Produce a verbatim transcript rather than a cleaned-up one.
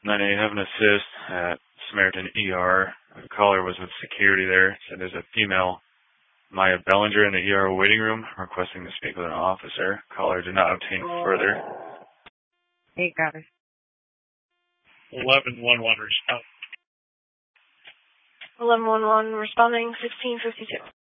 nine eight, have an assist at Samaritan E R. The caller was with security there. Said there's a female, Maya Bellinger, in the E R waiting room requesting to speak with an officer. Caller did not obtain further. Eight, got her. eleven one one respond. eleven one one responding, sixteen fifty-two.